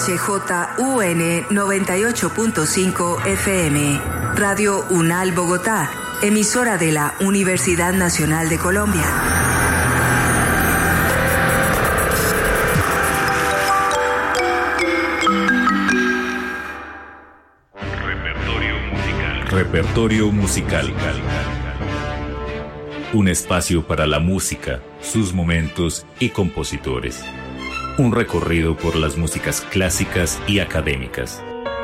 HJUN 98.5 FM, Radio UNAL Bogotá, emisora de la Universidad Nacional de Colombia. Repertorio musical. Un espacio para la música, sus momentos y compositores. Un recorrido por las músicas clásicas y académicas.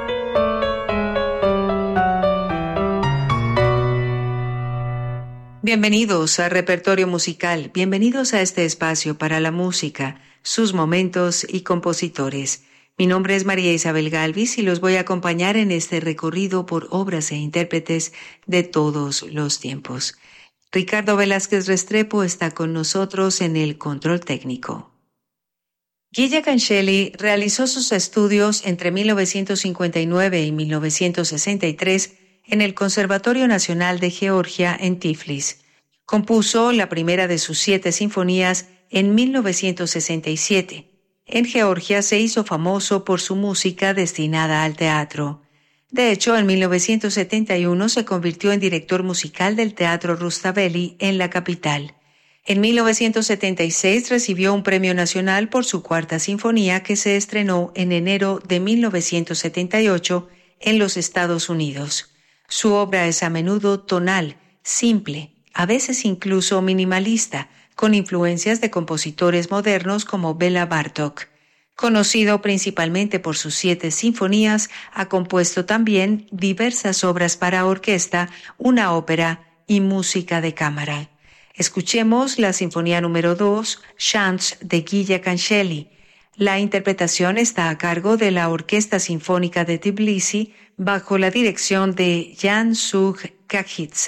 Bienvenidos a Repertorio Musical, bienvenidos a este espacio para la música, sus momentos y compositores. Mi nombre es María Isabel Galvis y los voy a acompañar en este recorrido por obras e intérpretes de todos los tiempos. Ricardo Velázquez Restrepo está con nosotros en el control técnico. Guilla Cancelli realizó sus estudios entre 1959 y 1963 en el Conservatorio Nacional de Georgia en Tiflis. Compuso la primera de sus 7 sinfonías en 1967. En Georgia se hizo famoso por su música destinada al teatro. De hecho, en 1971 se convirtió en director musical del Teatro Rustaveli en la capital. En 1976 recibió un premio nacional por su 4ª sinfonía que se estrenó en enero de 1978 en los Estados Unidos. Su obra es a menudo tonal, simple, a veces incluso minimalista, con influencias de compositores modernos como Béla Bartók. Conocido principalmente por sus 7 sinfonías, ha compuesto también diversas obras para orquesta, una ópera y música de cámara. Escuchemos la Sinfonía número 2, Chants de Guilla Cancelli. La interpretación está a cargo de la Orquesta Sinfónica de Tbilisi bajo la dirección de Jan Sugh Kagidze.